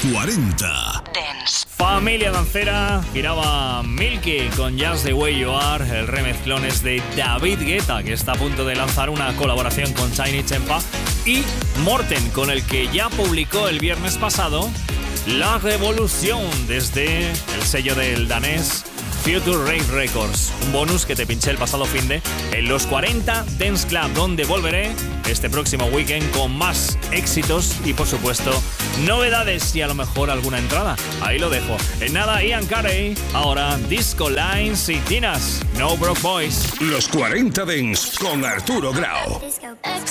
40 Dance. Familia dancera, giraba Milky con Just the Way You Are. El remezclón es de David Guetta, que está a punto de lanzar una colaboración con Tiny Tempa, y Morten, con el que ya publicó el viernes pasado La Revolución desde el sello del danés Future Rave Records. Un bonus que te pinché el pasado finde en los 40 Dance Club, donde volveré este próximo weekend con más éxitos y, por supuesto, novedades y a lo mejor alguna entrada. Ahí lo dejo. En nada, Ian Carey. Ahora Disco Lines y Tinas. No Broke Boys. Los 40 Dance con Arturo Grau.